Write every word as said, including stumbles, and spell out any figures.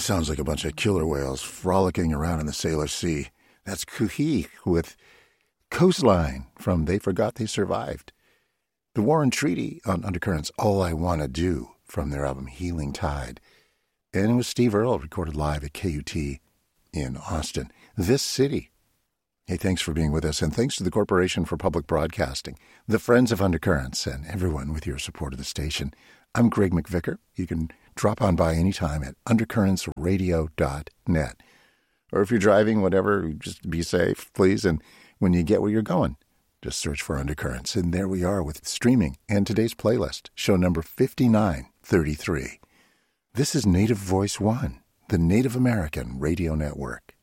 sounds like a bunch of killer whales frolicking around in the Sailor Sea. That's Kuhi with Coastline from They Forgot They Survived. The War and Treaty on Undercurrents, All I Wanna Do from their album Healing Tide. And it was Steve Earle, recorded live at K U T in Austin. This City. Hey, thanks for being with us, and thanks to the Corporation for Public Broadcasting, the Friends of Undercurrents, and everyone with your support of the station. I'm Greg McVicker. You can drop on by anytime at undercurrents radio dot net. Or if you're driving, whatever, just be safe, please. And when you get where you're going, just search for Undercurrents. And there we are with streaming and today's playlist, show number fifty-nine thirty-three. This is Native Voice One, the Native American Radio Network.